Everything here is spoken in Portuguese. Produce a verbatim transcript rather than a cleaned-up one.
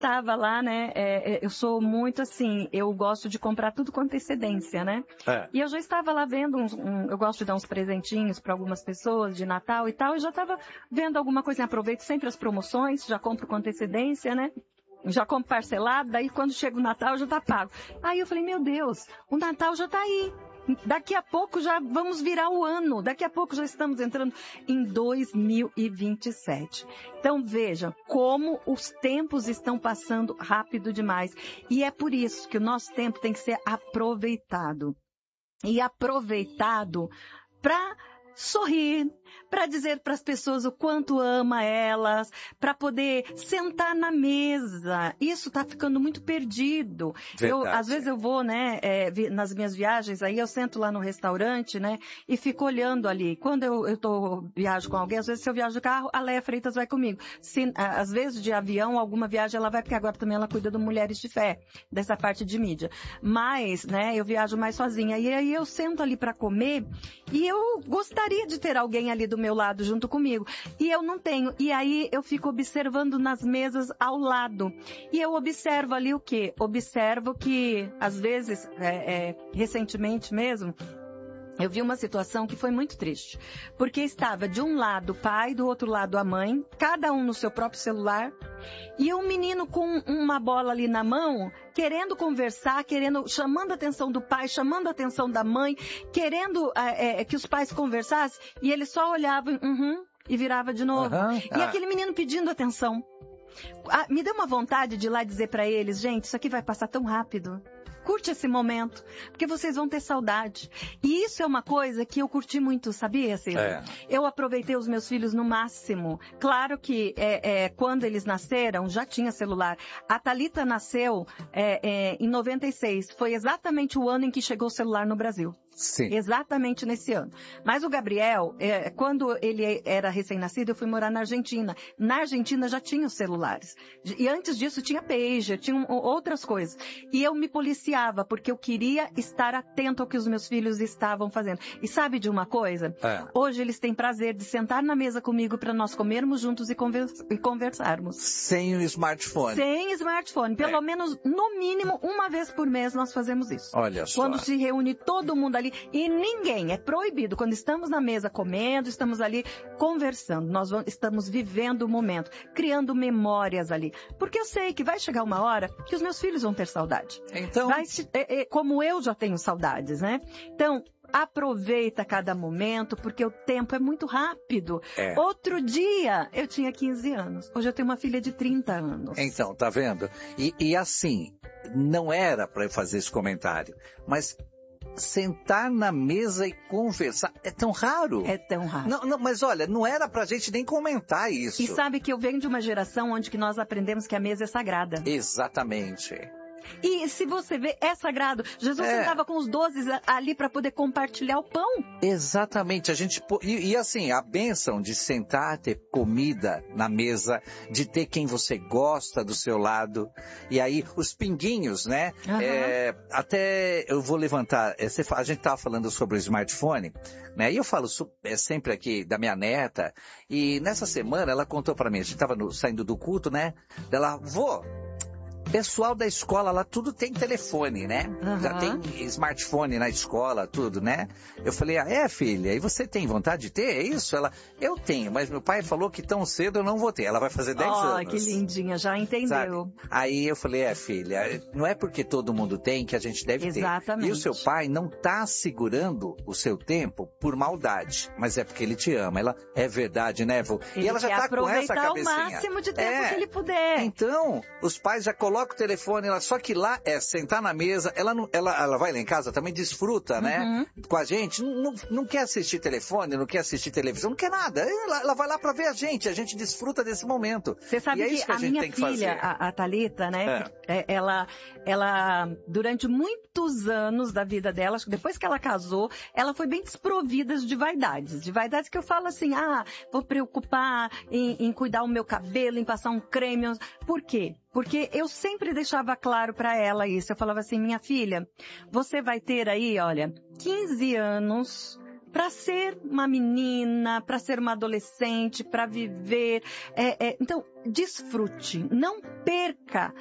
estava lá, né, é, eu sou muito assim, eu gosto de comprar tudo com antecedência, né? É. E eu já estava lá vendo, uns, um, eu gosto de dar uns presentinhos para algumas pessoas de Natal e tal, e já estava vendo alguma coisa, aproveito sempre as promoções, já compro com antecedência, né? Já compro parcelado, daí quando chega o Natal já tá pago. Aí eu falei, meu Deus, o Natal já tá aí. Daqui a pouco já vamos virar o ano. Daqui a pouco já estamos entrando em dois mil e vinte e sete. Então veja como os tempos estão passando rápido demais. E é por isso que o nosso tempo tem que ser aproveitado. E aproveitado para sorrir, para dizer para as pessoas o quanto ama elas, para poder sentar na mesa. Isso está ficando muito perdido. Eu, às vezes eu vou, né, é, nas minhas viagens, aí eu sento lá no restaurante, né, e fico olhando ali. Quando eu, eu tô, viajo com alguém, às vezes se eu viajo de carro, a Leia Freitas vai comigo. Se, às vezes de avião, alguma viagem ela vai, porque agora também ela cuida do Mulheres de Fé, dessa parte de mídia. Mas, né, eu viajo mais sozinha. E aí eu sento ali para comer e eu gostaria de ter alguém ali do meu lado junto comigo. E eu não tenho. E aí eu fico observando nas mesas ao lado. E eu observo ali o quê? Observo que, às vezes, é, é, recentemente mesmo, eu vi uma situação que foi muito triste. Porque estava de um lado o pai, do outro lado a mãe, cada um no seu próprio celular, e um menino com uma bola ali na mão, querendo conversar, querendo, chamando a atenção do pai, chamando a atenção da mãe, querendo é, é, que os pais conversassem, e ele só olhava uhum, e virava de novo. Uhum, e ah. aquele menino pedindo atenção. Ah, me deu uma vontade de ir lá dizer para eles, gente, isso aqui vai passar tão rápido. Curte esse momento, porque vocês vão ter saudade. E isso é uma coisa que eu curti muito, sabia, Cida? É. Eu aproveitei os meus filhos no máximo. Claro que é, é, quando eles nasceram, já tinha celular. A Thalita nasceu é, é, em noventa e seis. Foi exatamente o ano em que chegou o celular no Brasil. Sim. Exatamente nesse ano. Mas o Gabriel, é, quando ele era recém-nascido, eu fui morar na Argentina. Na Argentina já tinha os celulares. E antes disso tinha pager, tinha outras coisas. E eu me policiava, porque eu queria estar atento ao que os meus filhos estavam fazendo. E sabe de uma coisa? É. Hoje eles têm prazer de sentar na mesa comigo para nós comermos juntos e, convers- e conversarmos. Sem o smartphone. Sem smartphone. Pelo é. menos, no mínimo, uma vez por mês nós fazemos isso. Olha só. Quando se reúne todo mundo ali. E ninguém, é proibido, quando estamos na mesa comendo, estamos ali conversando, nós vamos, estamos vivendo o momento, criando memórias ali. Porque eu sei que vai chegar uma hora que os meus filhos vão ter saudade. Então... Vai, é, é, como eu já tenho saudades, né? Então, aproveita cada momento, porque o tempo é muito rápido. É. Outro dia, eu tinha quinze anos. Hoje eu tenho uma filha de trinta anos. Então, tá vendo? E, e assim, não era para eu fazer esse comentário, mas... sentar na mesa e conversar é tão raro. É tão raro. Não, não, mas olha, não era pra gente nem comentar isso. E sabe que eu venho de uma geração onde que nós aprendemos que a mesa é sagrada. Exatamente. E se você vê, é sagrado. Jesus é. sentava com os doze ali para poder compartilhar o pão. Exatamente. A gente e, e assim, a bênção de sentar, ter comida na mesa, de ter quem você gosta do seu lado. E aí, os pinguinhos, né? Uhum. É, até eu vou levantar. A gente estava falando sobre o smartphone, né? E eu falo é sempre aqui da minha neta. E nessa semana ela contou para mim, a gente estava saindo do culto, né? Ela, vô, pessoal da escola lá, tudo tem telefone, né? Uhum. Já tem smartphone na escola, tudo, né? Eu falei, ah, é, filha? E você tem vontade de ter? É isso? Ela, eu tenho, mas meu pai falou que tão cedo eu não vou ter. Ela vai fazer dez oh, anos. Oh, que lindinha, já entendeu. Sabe? Aí eu falei, é, filha, não é porque todo mundo tem que a gente deve Exatamente. ter. E o seu pai não tá segurando o seu tempo por maldade, mas é porque ele te ama. Ela, é verdade, né, vô? Ele e ela já tá com essa cabecinha. Aproveitar o máximo de tempo é. que ele puder. Então, os pais já colocam o telefone, ela, só que lá é sentar na mesa, ela, não, ela, ela vai lá em casa, também desfruta, uhum. né, com a gente, não, não quer assistir telefone, não quer assistir televisão, não quer nada, ela, ela vai lá pra ver a gente, a gente desfruta desse momento. Você sabe e é que, isso que a, a gente minha tem que filha, fazer. a, a Thalita, né, é. ela, ela, durante muitos anos da vida dela, depois que ela casou, ela foi bem desprovida de vaidades, de vaidades que eu falo assim, ah, vou preocupar em, em cuidar o meu cabelo, em passar um creme, por quê? Porque eu sempre deixava claro para ela isso. Eu falava assim, minha filha, você vai ter aí, olha, quinze anos para ser uma menina, para ser uma adolescente, para viver. É, é, então, desfrute, não perca